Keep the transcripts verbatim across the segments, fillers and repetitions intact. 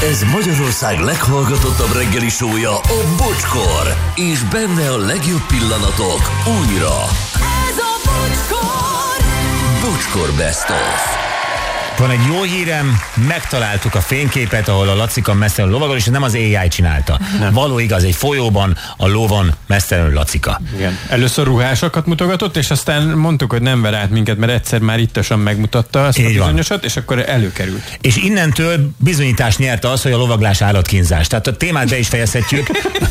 Ez Magyarország leghallgatottabb reggeli show-ja, a Bocskor. És benne a legjobb pillanatok újra. Ez a Bocskor! Bocskor Best of. Van egy jó hírem, megtaláltuk a fényképet, ahol a Lacika messzelenül lovagol, és nem az á i csinálta. Nem. Való igaz, egy folyóban a lovon messzelenül Lacika. Igen. Először ruhásokat mutogatott, és aztán mondtuk, hogy nem ver át minket, mert egyszer már ittasan megmutatta azt a bizonyosat, és akkor előkerült. És innentől bizonyítást nyerte az, hogy a lovaglás állatkínzás. Tehát a témát be is fejezhetjük.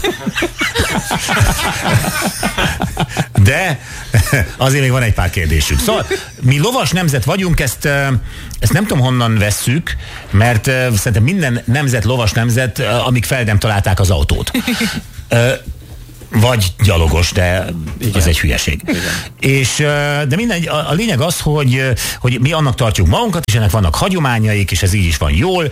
De azért még van egy pár kérdésük. Szóval mi lovas nemzet vagyunk, ezt, ezt nem tudom honnan vesszük, mert szerintem minden nemzet lovas nemzet, amíg fel nem találták az autót. Vagy gyalogos, de igen, az egy hülyeség. Igen. És, de mindegy, a, a lényeg az, hogy, hogy mi annak tartjuk magunkat, és ennek vannak hagyományaik, és ez így is van jól,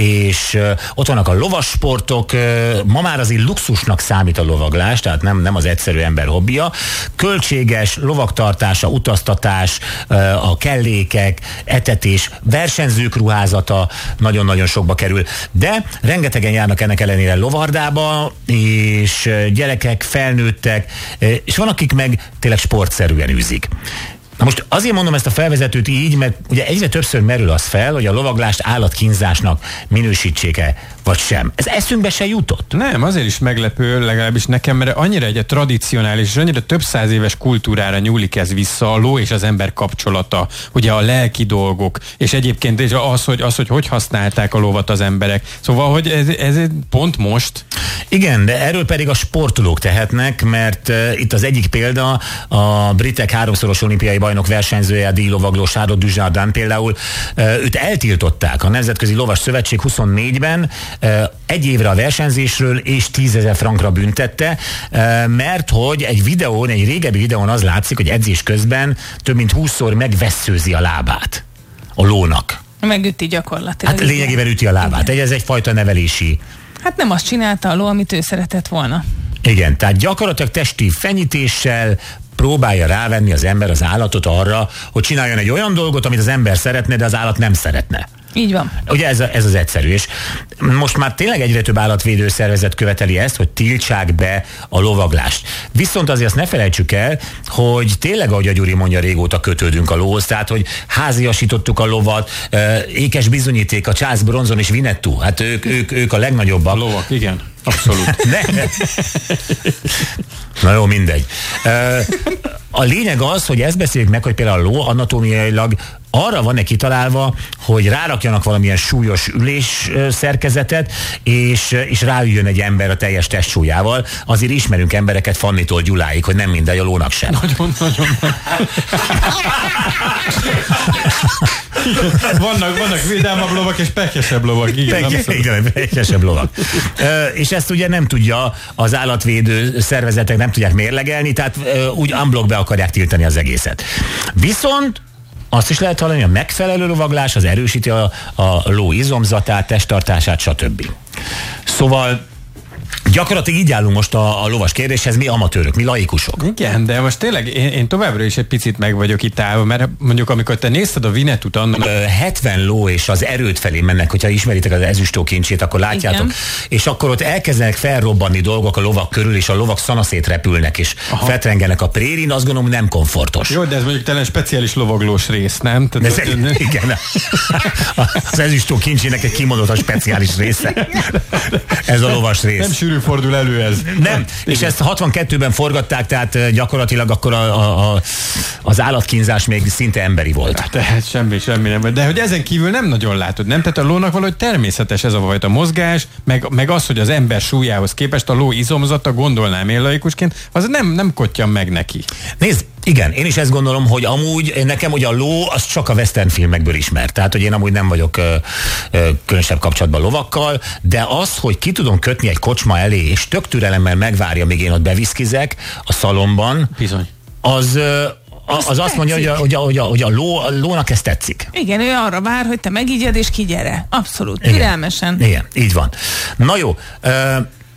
és ott vannak a lovassportok, ma már azért luxusnak számít a lovaglás, tehát nem, nem az egyszerű ember hobbija. Költséges, lovagtartása, utaztatás, a kellékek, etetés, versenyzők ruházata nagyon-nagyon sokba kerül. De rengetegen járnak ennek ellenére lovardába, és gyerekek, felnőttek, és van, akik meg tényleg sportszerűen űzik. Na most azért mondom ezt a felvezetőt így, mert ugye egyre többször merül az fel, hogy a lovaglást állatkínzásnak minősítsék-e, vagy sem. Ez eszünkbe se jutott? Nem, azért is meglepő, legalábbis nekem, mert annyira egy tradicionális, és annyira több száz éves kultúrára nyúlik ez vissza, a ló és az ember kapcsolata, ugye a lelki dolgok, és egyébként és az, hogy, az, hogy hogy használták a lovat az emberek. Szóval, hogy ez, ez pont most. Igen, de erről pedig a sportolók tehetnek, mert uh, itt az egyik példa, a britek háromszoros olimpiai bajnok versenyzője, a díjlovagló Charlotte Dujardin például, uh, őt eltiltották a Nemzetközi Lovas Szövetség huszonnégyben, uh, egy évre a versenyzésről és tízezer frankra büntette, uh, mert hogy egy videón, egy régebbi videón az látszik, hogy edzés közben több mint húszszor megvesszőzi a lábát a lónak. Megüti gyakorlatilag. Hát lényegében üti a lábát. Igen. Ez egyfajta nevelési. Hát nem azt csinálta a ló, amit ő szeretett volna. Igen, tehát gyakorlatilag testi fenyítéssel próbálja rávenni az ember az állatot arra, hogy csináljon egy olyan dolgot, amit az ember szeretne, de az állat nem szeretne. Így van. Ugye ez, a, ez az egyszerű, és most már tényleg egyre több állatvédő szervezet követeli ezt, hogy tiltsák be a lovaglást. Viszont azért azt ne felejtsük el, hogy tényleg, ahogy a Gyuri mondja, régóta kötődünk a lóhoz, tehát, hogy háziasítottuk a lovat, ékes bizonyíték, a Charles Bronson és Winnetou, hát ők, ők, ők a legnagyobbak. A lovak, igen. Abszolút. Ne. Na jó, mindegy. A lényeg az, hogy ezt beszéljük meg, hogy például a ló anatómiailag arra van neki találva, hogy rárakjanak valamilyen súlyos ülés szerkezetet, és, és ráüljön egy ember a teljes testsúlyával. Azért ismerünk embereket Fannitól Gyuláig, hogy nem mindegy, a lónak sem. Nagyon, nagyon. vannak, vannak vidámabb lovak és pekesebb lovak. Igen, Peke, igen, pekesebb lovak. Ö, és ezt ugye nem tudja, az állatvédő szervezetek nem tudják mérlegelni, tehát ö, úgy unblock be akarják tiltani az egészet. Viszont azt is lehet hallani, hogy a megfelelő lovaglás az erősíti a, a ló izomzatát, testtartását, stb. Szóval gyakorlatilag így állunk most a, a lovas kérdéshez, mi amatőrök, mi laikusok. Igen, de most tényleg én, én továbbra is egy picit meg vagyok itt állva, mert mondjuk amikor te nézted a Winnetout annak... hetven ló és az erőd felé mennek, hogyha ismeritek az ezüstó kincsét, akkor látjátok. Igen. És akkor ott elkezdenek felrobbanni dolgok a lovak körül, és a lovak szanaszét repülnek, és aha, fetrengenek a prérin, azt gondolom, nem komfortos. Jó, de ez mondjuk talán speciális lovaglós rész, nem? Tehát, ez, ön... Igen. Az ezüstó kincsének egy kimondott a speciális része. Ez a lovas rész. Nem sűrű fordul elő ez. Nem, és ezt hatvankettőben forgatták, tehát gyakorlatilag akkor a, a, a, az állatkínzás még szinte emberi volt. Tehát semmi, semmi nem. De hogy ezen kívül nem nagyon látod, nem? Tehát a lónak valahogy természetes ez a fajta mozgás, meg, meg az, hogy az ember súlyához képest a ló izomzata, gondolnám én laikusként, az nem, nem kottyan meg neki. Nézd, igen, én is ezt gondolom, hogy amúgy nekem ugye a ló az csak a western filmekből ismert. Tehát, hogy én amúgy nem vagyok ö, ö, különösebb kapcsolatban lovakkal, de az, hogy ki tudom kötni egy kocsma elé, és tök türelemmel megvárja, míg én ott beviszkizek a szalomban, bizony, az... Ö, Az, az azt mondja, hogy a, hogy, a, hogy, a, hogy a, ló, a lónak ez tetszik. Igen, ő arra vár, hogy te megígyed és kigyere. Abszolút, türelmesen. Igen, igen, így van. Na jó, ö,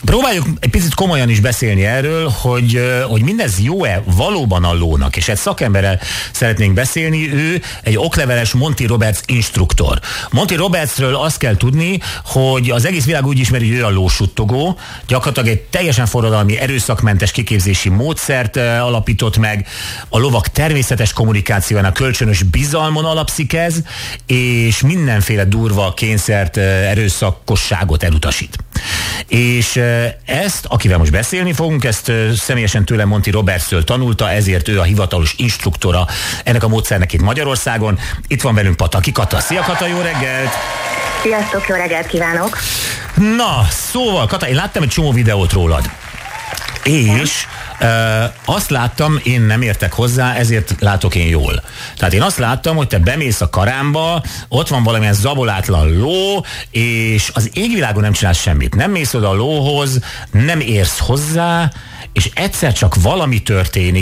próbáljuk egy picit komolyan is beszélni erről, hogy, hogy mindez jó-e valóban a lónak, és egy szakemberrel szeretnénk beszélni, ő egy okleveles Monty Roberts instruktor. Monty Robertsről azt kell tudni, hogy az egész világ úgy ismeri, hogy ő a lósuttogó, gyakorlatilag egy teljesen forradalmi, erőszakmentes kiképzési módszert alapított meg, a lovak természetes kommunikációjának kölcsönös bizalmon alapszik ez, és mindenféle durva kényszert, erőszakosságot elutasít. És ezt, akivel most beszélni fogunk, ezt személyesen tőle Monty Robertstől tanulta, ezért ő a hivatalos instruktora ennek a módszernek itt Magyarországon. Itt van velünk Pataki Kata. Szia Kata, jó reggelt! Sziasztok, jó reggelt kívánok! Na, szóval Kata, én láttam egy csomó videót rólad. És uh, azt láttam, én nem értek hozzá, ezért látok én jól. Tehát én azt láttam, hogy te bemész a karámba, ott van valamilyen zabolátlan ló, és az égvilágon nem csinálsz semmit. Nem mész oda a lóhoz, nem érsz hozzá, és egyszer csak valami történik,